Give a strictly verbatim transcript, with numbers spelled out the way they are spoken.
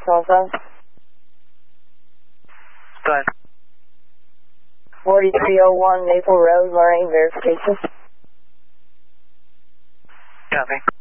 cell phone? Go ahead. forty-three oh one Maple Road, Lorraine, verification. Copy.